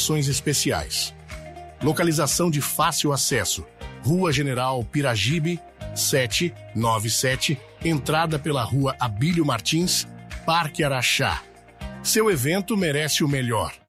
condições especiais. Localização de fácil acesso: Rua General Piragibe, 797, entrada pela Rua Abílio Martins, Parque Araxá. Seu evento merece o melhor.